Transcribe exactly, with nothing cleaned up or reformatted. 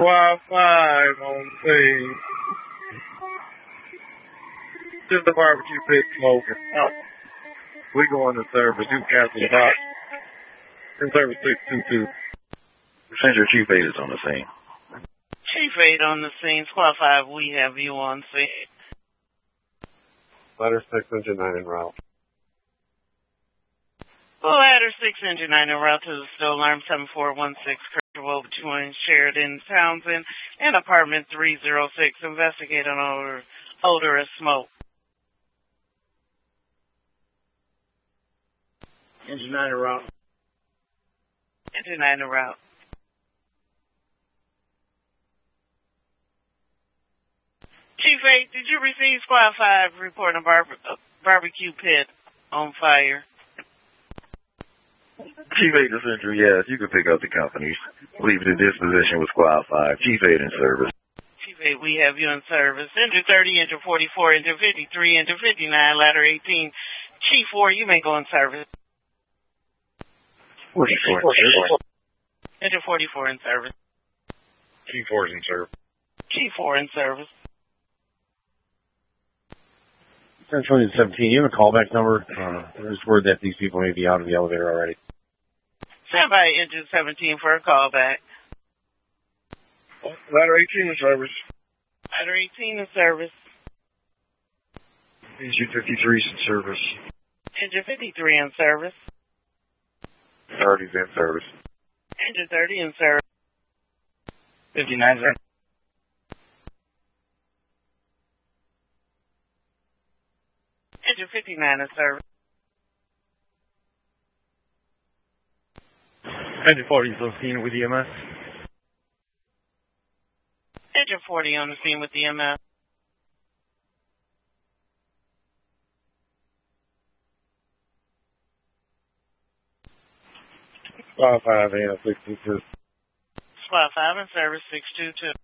Squad five on scene. Just the barbecue pit smoking. Oh. We going to service. You cancel the box. In service six two two. Passenger Chief eight is on the scene. Chief eight on the scene. Squad five, we have you on scene. Ladder six, engine nine en route. Ladder six, engine nine en route to the still alarm seven four one six, Kirkwell between Sheridan, Townsend, and apartment three oh six. Investigate an odor, odor of smoke. Engine nine en route. Engine nine en route. Chief eight, did you receive Squad five reporting a bar- uh, barbecue pit on fire? Chief eight to Central, yes, you can pick up the companies. Leave the disposition with Squad five. Chief eight in service. Chief eight, we have you in service. Engine thirty, engine forty-four, engine fifty-three, engine fifty-nine, ladder eighteen. Chief four, you may go in service. forty-four in service. Engine forty-four in service. Chief four is in service. Chief four in service. Central seventeen, you have a callback number? Uh, there's word that these people may be out of the elevator already. Stand by engine seventeen for a callback. Ladder eighteen in service. Ladder eighteen in service. Engine fifty-three is in service. Engine fifty-three in service. thirty is in service. Engine thirty in service. fifty-nine is in service. Engine fifty-nine in service. Engine forty is on scene with E M S. Engine forty on the scene with E M S. Squad five, A N six two two. Squad five in service six two two.